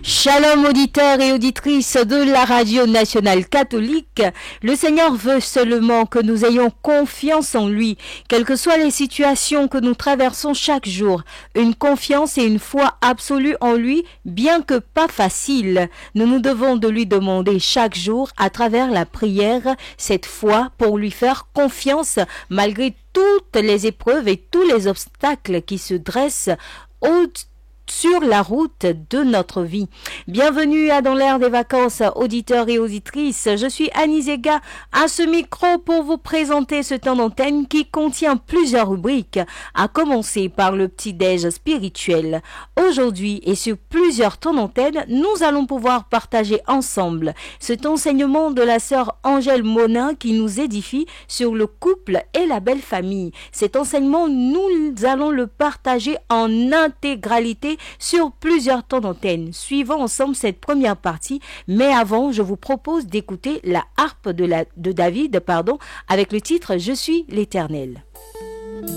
Shalom auditeurs et auditrices de la radio nationale catholique, le Seigneur veut seulement que nous ayons confiance en lui, quelles que soient les situations que nous traversons chaque jour, une confiance et une foi absolue en lui, bien que pas facile. Nous nous devons de lui demander chaque jour à travers la prière cette foi pour lui faire confiance malgré toutes les épreuves et tous les obstacles qui se dressent sur la route de notre vie. Bienvenue à Dans l'air des vacances, auditeurs et auditrices. Je suis Annie Zega à ce micro pour vous présenter ce temps d'antenne qui contient plusieurs rubriques, à commencer par le petit-déj spirituel. Aujourd'hui et sur plusieurs temps d'antenne, nous allons pouvoir partager ensemble cet enseignement de la sœur Angèle Monin qui nous édifie sur le couple et la belle famille. Cet enseignement, nous allons le partager en intégralité sur plusieurs temps d'antenne. Suivons ensemble cette première partie, mais avant, je vous propose d'écouter la harpe de David, avec le titre « Je suis l'Éternel ».